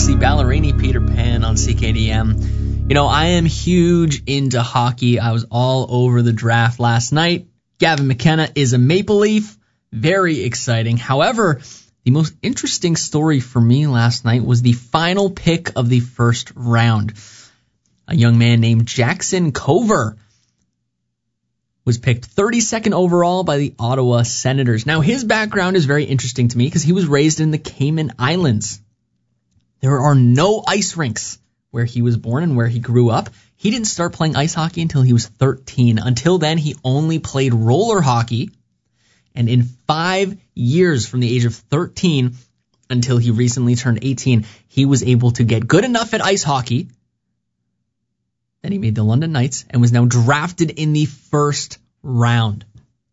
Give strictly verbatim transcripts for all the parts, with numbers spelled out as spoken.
Kelsey Ballerini, Peter Pan on C K D M. You know, I am huge into hockey. I was all over the draft last night. Gavin McKenna is a Maple Leaf. Very exciting. However, the most interesting story for me last night was the final pick of the first round. A young man named Jackson Cover was picked thirty-second overall by the Ottawa Senators. Now, his background is very interesting to me because he was raised in the Cayman Islands. There are no ice rinks where he was born and where he grew up. He didn't start playing ice hockey until he was thirteen. Until then, he only played roller hockey. And in five years from the age of thirteen until he recently turned eighteen, he was able to get good enough at ice hockey. Then he made the London Knights and was now drafted in the first round.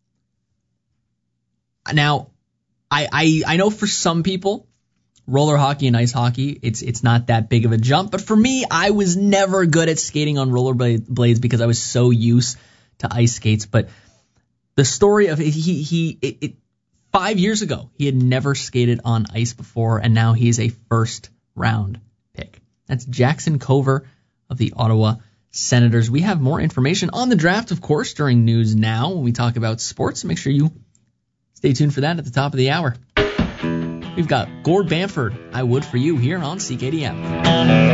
Now, I, I, I know for some people, roller hockey and ice hockey, it's it's not that big of a jump. But for me, I was never good at skating on roller blades because I was so used to ice skates. But the story of he he it, it five years ago, he had never skated on ice before, and now he is a first round pick. That's Jackson Cover of the Ottawa Senators. We have more information on the draft, of course, during News Now when we talk about sports. Make sure you stay tuned for that at the top of the hour. We've got Gord Bamford, I Would For You, here on C K D M.